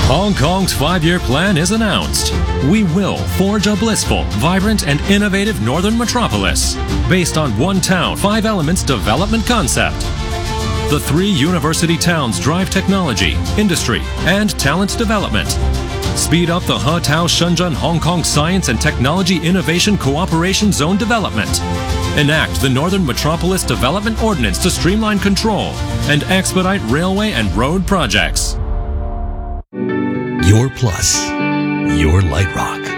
Hong Kong's 5-year plan is announced. We will forge a blissful, vibrant, and innovative northern metropolis based on one town, 5 elements development concept. The 3 university towns drive technology, industry, and talent development. Speed up the He-Tao Shenzhen Hong Kong Science and Technology Innovation Cooperation Zone development. Enact the Northern Metropolis Development Ordinance to streamline control and expedite railway and road projects. Your Plus, your Light Rock.